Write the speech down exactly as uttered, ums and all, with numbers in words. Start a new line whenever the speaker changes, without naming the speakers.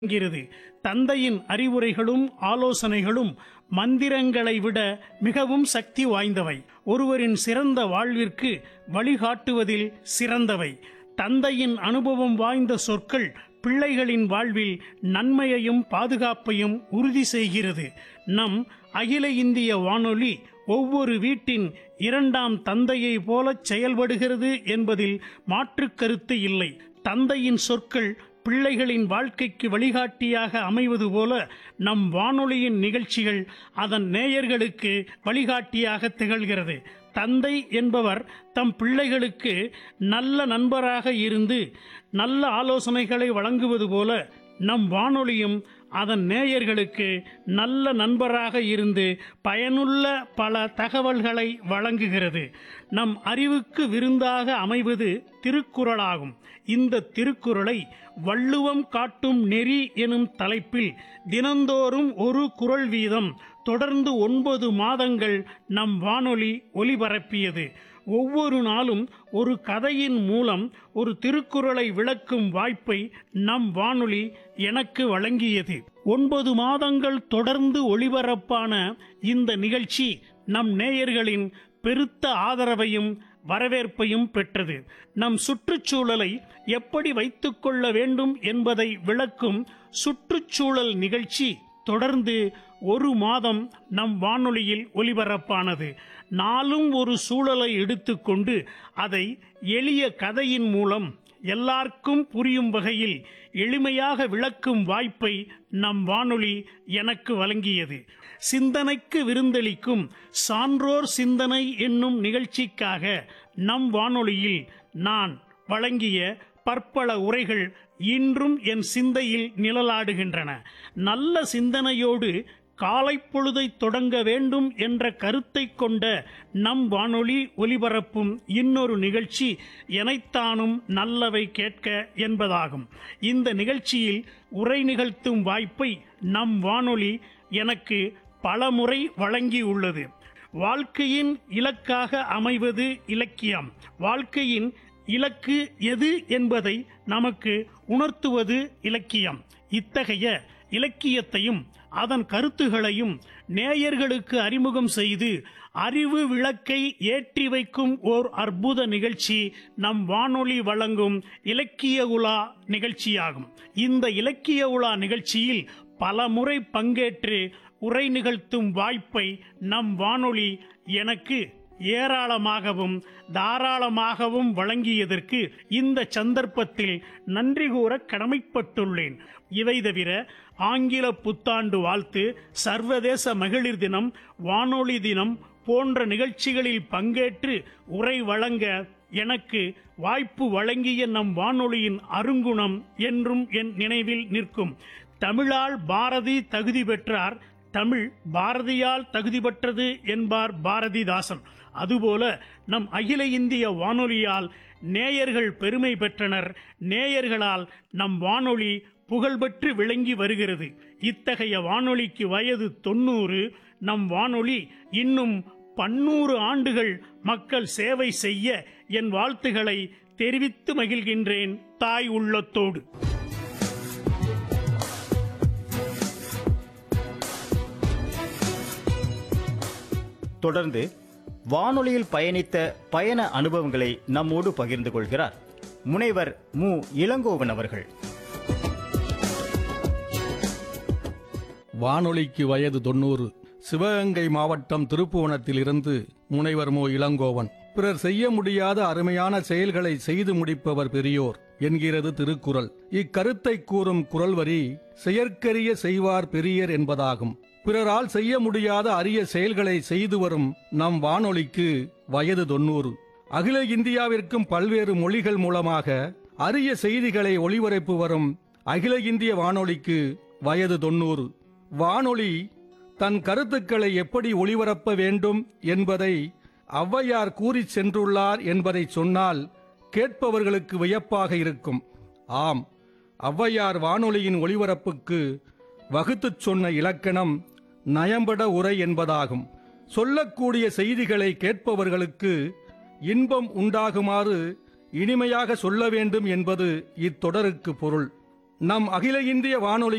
என்கிறது. தந்தையின் அறிவுரைகளும் ஆலோசனைகளும் மந்திரங்களை விட மிகவும் சக்தி வாய்ந்தவை. ஒருவரின் சிறந்த வாழ்விற்கு வழிகாட்டுவதில் சிறந்தவை. தந்தையின் அனுபவம் வாய்ந்த சொற்கள் பிள்ளைகளின் வாழ்வில் நன்மையையும் பாதுகாப்பையும் உறுதி செய்கிறது. நம் அகில இந்திய வானொலி ஒவ்வொரு வீட்டின் இரண்டாம் தந்தையை போலச் செயல்படுகிறது என்பதில் மாற்றுக் கருத்து இல்லை. தந்தையின் சொற்கள் பிள்ளைகளின் வாழ்க்கைக்கு வழிகாட்டியாக அமைவது போல நம் வானொலியின் நிகழ்ச்சிகள் அதன் நேயர்களுக்கு வழிகாட்டியாக திகழ்கிறது. தந்தை என்பவர் தம் பிள்ளைகளுக்கு நல்ல நண்பராக இருந்து நல்ல ஆலோசனைகளை வழங்குவது போல நம் வானொலியும் அதன் நேயர்களுக்கு நல்ல நண்பராக இருந்து பயனுள்ள பல தகவல்களை வழங்குகிறது. நம் அறிவுக்கு விருந்தாக அமைவது திருக்குறளாகும். இந்த திருக்குறளை வள்ளுவம் காட்டும் நெறி எனும் தலைப்பில் தினந்தோறும் ஒரு குறள் வீதம் தொடர்ந்து ஒன்பது மாதங்கள் நம் வானொலி ஒலிபரப்பியது. ஒவ்வொரு நாளும் ஒரு கதையின் மூலம் ஒரு திருக்குறளை விளக்கும் வாய்ப்பை நம் வானொலி எனக்கு வழங்கியது. ஒன்பது மாதங்கள் தொடர்ந்து ஒளிபரப்பான இந்த நிகழ்ச்சி நம் நேயர்களின் பெருத்த ஆதரவையும் வரவேற்பையும் பெற்றது. நம் சுற்றுச்சூழலை எப்படி வைத்துக் கொள்ள வேண்டும் என்பதை விளக்கும் சுற்றுச்சூழல் நிகழ்ச்சி தொடர்ந்து ஒரு மாதம் நம் வானொலியில் ஒலிபரப்பானது. நாளும் ஒரு சூழலை எடுத்துக்கொண்டு அதை எளிய கதையின் மூலம் எல்லாருக்கும் புரியும் வகையில் எளிமையாக விளக்கும் வாய்ப்பை நம் வானொலி எனக்கு வழங்கியது. சிந்தனைக்கு விருந்தளிக்கும் சான்றோர் சிந்தனை என்னும் நிகழ்ச்சிக்காக நம் வானொலியில் நான் வழங்கிய பற்பல உரைகள் இன்றும் என் சிந்தையில் நிழலாடுகின்றன. நல்ல சிந்தனையோடு காலை பொழுதை தொடங்க வேண்டும் என்ற கருத்தை கொண்ட நம் வானொலி ஒலிபரப்பும் இன்னொரு நிகழ்ச்சி எனைத்தானும் நல்லவை கேட்க என்பதாகும். இந்த நிகழ்ச்சியில் உரை நிகழ்த்தும் வாய்ப்பை நம் வானொலி எனக்கு பலமுறை வழங்கியுள்ளது. வாழ்க்கையின் இலக்காக அமைவது இலக்கியம். வாழ்க்கையின் இலக்கு எது என்பதை நமக்கு உணர்த்துவது இலக்கியம். இத்தகைய இலக்கியத்தையும் அதன் கருத்துகளையும் நேயர்களுக்கு அறிமுகம் செய்து அறிவு விளக்கை ஏற்றி வைக்கும் ஓர் அற்புத நிகழ்ச்சி நம் வானொலி வழங்கும் இலக்கிய உலா நிகழ்ச்சியாகும். இந்த இலக்கிய உலா நிகழ்ச்சியில் பல முறை பங்கேற்று உரை நிகழ்த்தும் வாய்ப்பை நம் வானொலி எனக்கு ஏராளமாகவும் தாராளமாகவும் வழங்கியதற்கு இந்த சந்தர்ப்பத்தில் நன்றி கூற கடமைப்பட்டுள்ளேன். இவை தவிர ஆங்கில புத்தாண்டு வாழ்த்து, சர்வதேச மகளிர் தினம், வானொலி தினம் போன்ற நிகழ்ச்சிகளில் பங்கேற்று உரை வழங்க எனக்கு வாய்ப்பு வழங்கிய நம் வானொலியின் அருங்குணம் என்றும் என் நினைவில் நிற்கும். தமிழால் பாரதி தகுதி பெற்றார், தமிழ் பாரதியால் தகுதி பெற்றது என்பார் பாரதிதாசன். அதுபோல நம் அகில இந்திய வானொலியால் நேயர்கள் பெருமை பெற்றனர். நேயர்களால் நம் வானொலி புகழ்பெற்று விளங்கி வருகிறது. இத்தகைய வானொலிக்கு வயது தொண்ணூறு. நம் வானொலி இன்னும் பன்னூறு ஆண்டுகள் மக்கள் சேவை செய்ய என் வாழ்த்துக்களை தெரிவித்து மகிழ்கின்றேன் தாய் உள்ளத்தோடு.
தொடர்ந்து வானொலியில் பயணித்த பயண அனுபவங்களை நம்மோடு பகிர்ந்து கொள்கிறார் முனைவர் மு இளங்கோவன் அவர்கள்.
வானொலிக்கு வயது தொண்ணூறு. சிவகங்கை மாவட்டம் திருப்புவனத்தில் இருந்து முனைவர் மு இளங்கோவன். பிறர் செய்ய முடியாத அருமையான செயல்களை செய்து முடிப்பவர் பெரியோர் என்கிறது திருக்குறள். இக்கருத்தை கூறும் குறள் வரி செயற்கரிய செய்வார் பெரியர் என்பதாகும். பிறரால் செய்ய முடியாத அரிய செயல்களை செய்து வரும் நம் வானொலிக்கு வயது தொண்ணூறு. அகில இந்தியாவிற்கும் பல்வேறு மொழிகள் மூலமாக அரிய செய்திகளை ஒளிபரப்பு வரும் அகில இந்திய வானொலிக்கு வயது தொண்ணூறு. வானொலி தன் கருத்துக்களை எப்படி ஒளிபரப்ப வேண்டும் என்பதை ஔவையார் கூறி சென்றுள்ளார் என்பதை சொன்னால் கேட்பவர்களுக்கு வியப்பாக இருக்கும். ஆம், ஔவையார் வானொலியின் ஒளிபரப்புக்கு வகுத்துச் சொன்ன இலக்கணம் நயம்பட உரை என்பதாகும். சொல்லக்கூடிய செய்திகளை கேட்பவர்களுக்கு இன்பம் உண்டாகுமாறு இனிமையாக சொல்ல வேண்டும் என்பது இத்தொடருக்கு பொருள். நம் அகில இந்திய வானொலி